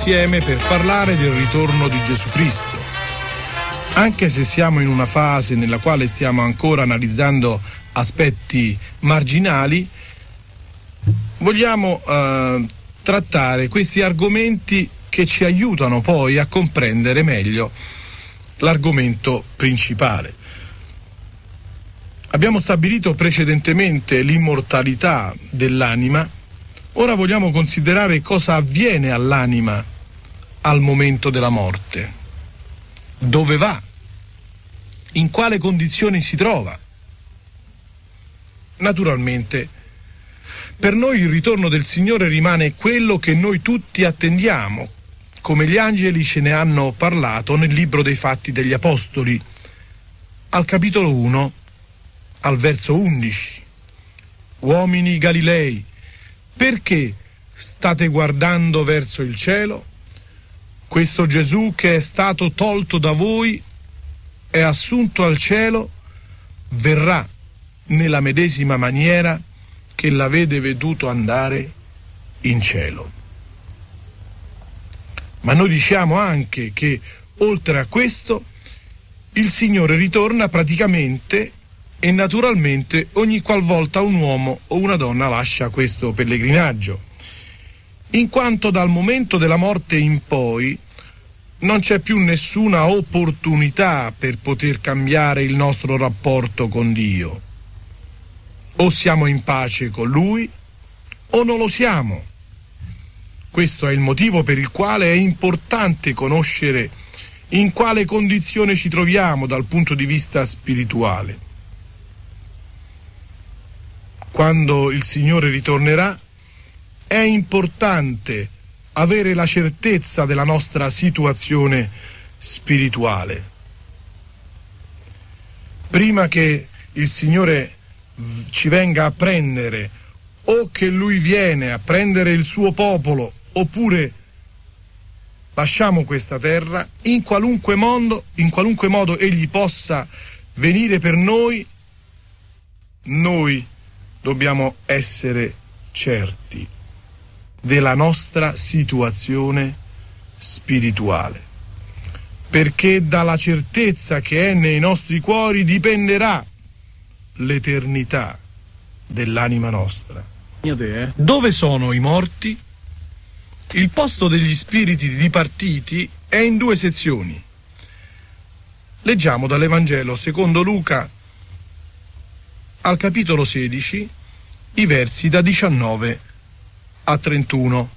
insieme per parlare del ritorno di Gesù Cristo. Anche se siamo in una fase nella quale stiamo ancora analizzando aspetti marginali, vogliamo trattare questi argomenti che ci aiutano poi a comprendere meglio l'argomento principale. Abbiamo stabilito precedentemente l'immortalità dell'anima, ora vogliamo considerare cosa avviene all'anima al momento della morte. Dove va? In quale condizioni si trova? Naturalmente, per noi il ritorno del Signore rimane quello che noi tutti attendiamo, come gli angeli ce ne hanno parlato nel libro dei Fatti degli Apostoli, al capitolo 1, al verso 11. Uomini Galilei, perché state guardando verso il cielo? Questo Gesù che è stato tolto da voi è assunto al cielo, verrà nella medesima maniera che l'avete veduto andare in cielo. Ma noi diciamo anche che oltre a questo il Signore ritorna praticamente e naturalmente ogni qualvolta un uomo o una donna lascia questo pellegrinaggio, in quanto dal momento della morte in poi non c'è più nessuna opportunità per poter cambiare il nostro rapporto con Dio. O siamo in pace con Lui o non lo siamo. Questo è il motivo per il quale è importante conoscere in quale condizione ci troviamo dal punto di vista spirituale. Quando il Signore ritornerà, è importante avere la certezza della nostra situazione spirituale. Prima che il Signore ci venga a prendere, o che Lui viene a prendere il suo popolo, oppure lasciamo questa terra, in qualunque modo Egli possa venire per noi dobbiamo essere certi della nostra situazione spirituale, perché dalla certezza che è nei nostri cuori dipenderà l'eternità dell'anima nostra. Dove sono i morti? Il posto degli spiriti dipartiti è in due sezioni. Leggiamo dall'Evangelo secondo Luca al capitolo 16 i versi da 19 a 31.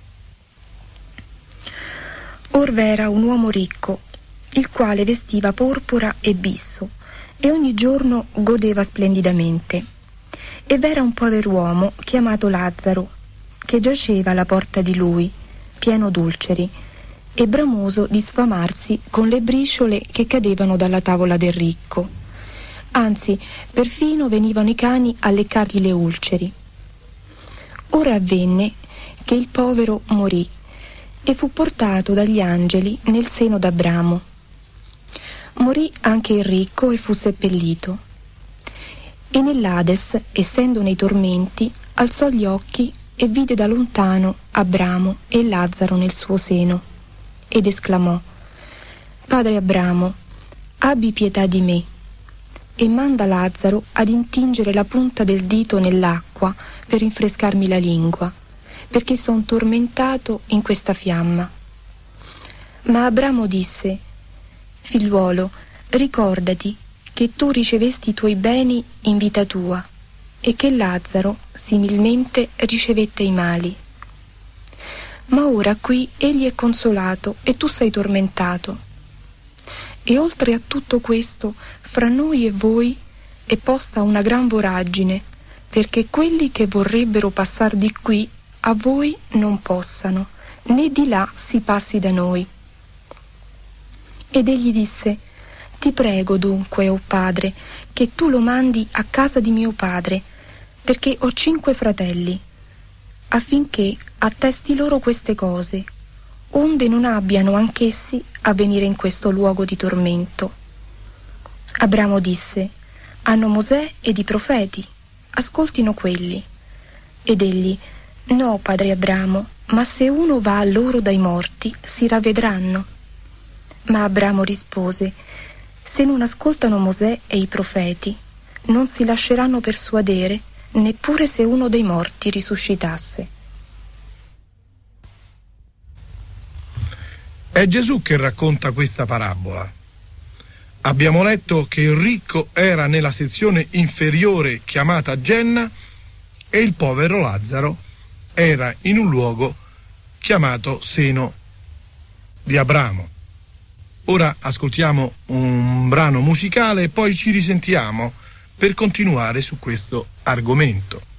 Or v'era un uomo ricco, il quale vestiva porpora e bisso, e ogni giorno godeva splendidamente. E v'era un pover'uomo chiamato Lazzaro, che giaceva alla porta di lui, pieno d'ulceri, e bramoso di sfamarsi con le briciole che cadevano dalla tavola del ricco. Anzi, perfino venivano i cani a leccargli le ulceri. Ora avvenne che il povero morì e fu portato dagli angeli nel seno d'Abramo. Morì anche il ricco e fu seppellito. E nell'Ades, essendo nei tormenti, alzò gli occhi e vide da lontano Abramo e Lazzaro nel suo seno, ed esclamò: Padre Abramo, abbi pietà di me, e manda Lazzaro ad intingere la punta del dito nell'acqua per rinfrescarmi la lingua, perché son tormentato in questa fiamma. Ma Abramo disse: Figliuolo, ricordati che tu ricevesti i tuoi beni in vita tua, e che Lazzaro similmente ricevette i mali. Ma ora qui egli è consolato e tu sei tormentato. E oltre a tutto questo, fra noi e voi è posta una gran voragine, perché quelli che vorrebbero passar di qui a voi non possano, né di là si passi da noi. Ed egli disse: Ti prego dunque, o padre, che tu lo mandi a casa di mio padre, perché ho 5 fratelli, affinché attesti loro queste cose, onde non abbiano anch'essi a venire in questo luogo di tormento. Abramo disse: Hanno Mosè ed i profeti, ascoltino quelli. Ed egli: No, padre Abramo, ma se uno va a loro dai morti, si ravvedranno. Ma Abramo rispose: se non ascoltano Mosè e i profeti, non si lasceranno persuadere, neppure se uno dei morti risuscitasse. È Gesù che racconta questa parabola. Abbiamo letto che il ricco era nella sezione inferiore chiamata Genna e il povero Lazzaro era in un luogo chiamato seno di Abramo. Ora ascoltiamo un brano musicale e poi ci risentiamo per continuare su questo argomento.